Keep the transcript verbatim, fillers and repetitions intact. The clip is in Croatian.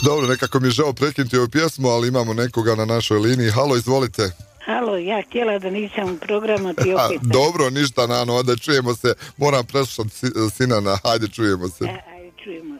Dobro, nekako mi je žao prekinuti ovu pjesmu, ali imamo nekoga na našoj liniji. Halo, izvolite. Halo, ja htjela da nisam u programu, ti opet. A, dobro, ništa, Nano, onda čujemo se. Moram preslušati Sinana, hajde čujemo se. A, ajde, čujemo.